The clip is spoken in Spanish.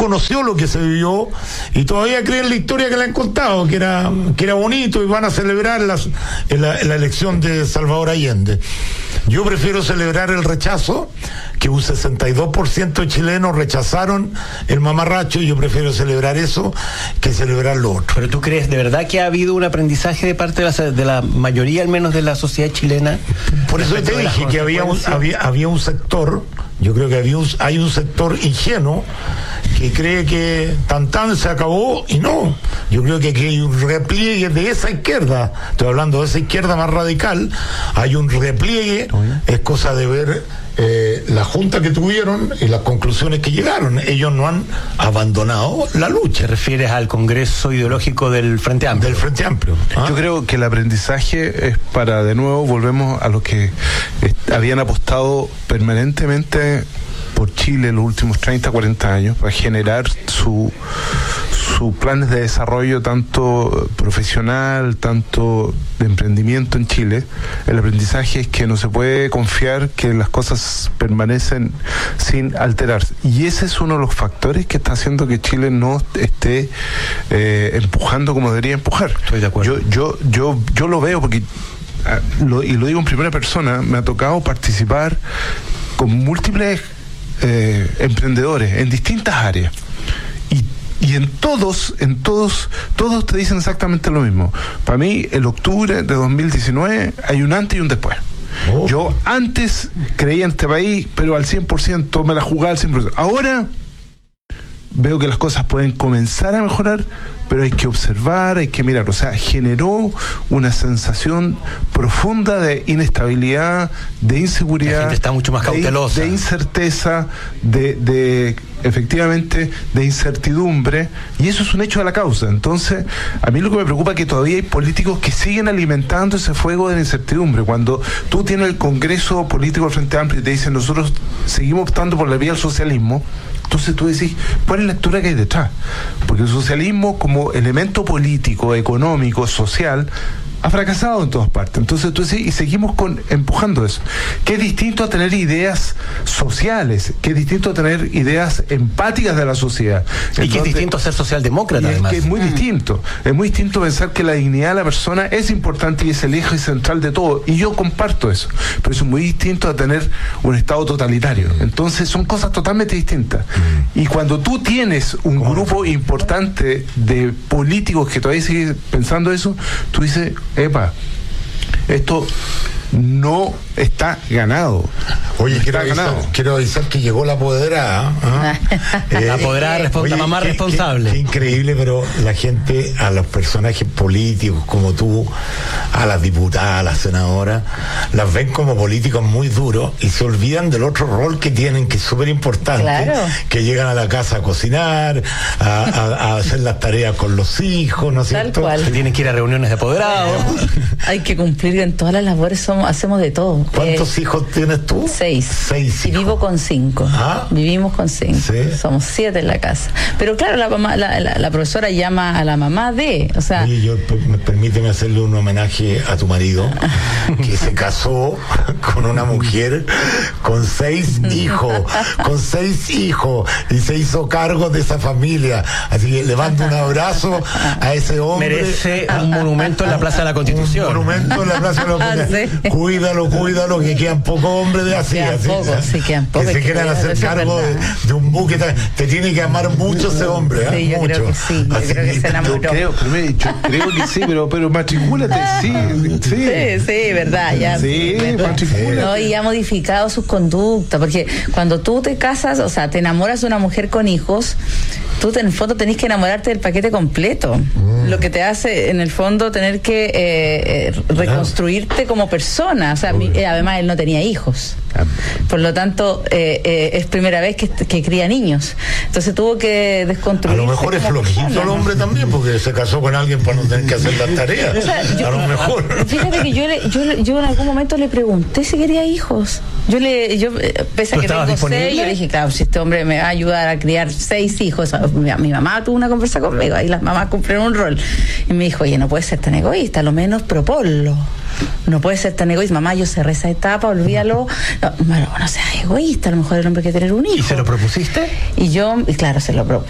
conoció lo que se vivió y todavía cree en la historia que le han contado, que era bonito y van a celebrar la elección de Salvador Allende. Yo prefiero celebrar el rechazo, que un 62% de chilenos rechazaron el mamarracho, y yo prefiero celebrar eso que celebrar lo otro. ¿Pero tú crees de verdad que ha habido un aprendizaje de parte de la mayoría, al menos de la sociedad chilena? Por eso te dije que había un sector, yo creo que hay un sector ingenuo que cree que tan se acabó, y no. Yo creo que aquí hay un repliegue de esa izquierda, estoy hablando de esa izquierda más radical, hay un repliegue, es cosa de ver la junta que tuvieron y las conclusiones que llegaron. Ellos no han abandonado la lucha. ¿Te refieres al Congreso Ideológico del Frente Amplio? Del Frente Amplio. Yo creo que el aprendizaje es para, de nuevo, volvemos a los que habían apostado permanentemente por Chile en los últimos 30, 40 años, para generar sus planes de desarrollo, tanto profesional, tanto de emprendimiento en Chile. El aprendizaje es que no se puede confiar que las cosas permanecen sin alterarse. Y ese es uno de los factores que está haciendo que Chile no esté empujando como debería empujar. Estoy de acuerdo. Yo lo veo porque, y lo digo en primera persona, me ha tocado participar con múltiples emprendedores en distintas áreas. Y en todos te dicen exactamente lo mismo. Para mí, el octubre de 2019 hay un antes y un después. Yo antes creía en este país, pero al 100%, me la jugaba al 100%. Ahora veo que las cosas pueden comenzar a mejorar, pero hay que observar, hay que mirar. O sea, generó una sensación profunda de inestabilidad, de inseguridad. La gente está mucho más cautelosa. De incerteza, de efectivamente, de incertidumbre, y eso es un hecho de la causa. Entonces, a mí lo que me preocupa es que todavía hay políticos que siguen alimentando ese fuego de la incertidumbre. Cuando tú tienes el Congreso Político del Frente Amplio y te dicen, nosotros seguimos optando por la vía del socialismo, entonces tú decís, ¿cuál es la lectura que hay detrás? Porque el socialismo como elemento político, económico, social, ha fracasado en todas partes. Entonces tú decís, y seguimos empujando eso. Que es distinto a tener ideas sociales, que es distinto a tener ideas empáticas de la sociedad. Y que es distinto a ser socialdemócrata, además. Que es muy distinto. Es muy distinto pensar que la dignidad de la persona es importante y es el eje central de todo. Y yo comparto eso. Pero eso es muy distinto a tener un Estado totalitario. Entonces son cosas totalmente distintas. Y cuando tú tienes un grupo importante de políticos que todavía siguen pensando eso, tú dices, epa, esto no está ganado. Oye, quiero avisar que llegó la apoderada. La apoderada, la mamá responsable. Qué increíble, pero la gente, a los personajes políticos como tú, a las diputadas, a las senadoras, las ven como políticos muy duros y se olvidan del otro rol que tienen, que es súper importante. Claro. Que llegan a la casa a cocinar, a hacer las tareas con los hijos, ¿no es cierto? Tal cual. Que tienen que ir a reuniones de apoderados. Hay que cumplir en todas las labores, hacemos de todo. ¿Cuántos hijos tienes tú? 6. 6 Y hijos. vivo con 5. Vivimos con 5. ¿Sí? Somos 7 en la casa. Pero claro, la profesora llama a la mamá o sea... Oye, permíteme hacerle un homenaje a tu marido, que se casó con una mujer con 6 hijos, y se hizo cargo de esa familia. Así que le mando un abrazo a ese hombre. Merece un monumento en la Plaza de la Constitución. Un monumento en la Plaza de la Constitución. Sí. Cuídalo, que quedan pocos hombres de así. Quedan pocos, que se quieran hacer cargo de un buque. Te tiene que amar mucho ese hombre. Sí, yo mucho. creo que sí. Yo creo que se enamoró. Yo creo que sí, pero matricúlate, sí, verdad, ya. Sí, verdad. matricúlate. No, y ha modificado sus conductas, porque cuando tú te casas, o sea, te enamoras de una mujer con hijos, tú en el fondo tenés que enamorarte del paquete completo, lo que te hace en el fondo tener que reconstruirte como persona. O sea, además él no tenía hijos, por lo tanto es primera vez que cría niños, entonces tuvo que desconstruir. A lo mejor es flojito el hombre también, porque se casó con alguien para no tener que hacer las tareas. O sea, a lo mejor. Fíjate que yo en algún momento le pregunté si quería hijos. Yo pese a que tengo 6, yo le dije, claro, si este hombre me va a ayudar a criar 6 hijos. Mi mamá tuvo una conversa conmigo, ahí las mamás cumplen un rol. Y me dijo, oye, no puedes ser tan egoísta, a lo menos proponlo. No puedes ser tan egoísta. Mamá, yo cerré esa etapa, olvídalo. No seas egoísta, a lo mejor el hombre quiere tener un hijo. ¿Y se lo propusiste? Y claro, se lo propuse.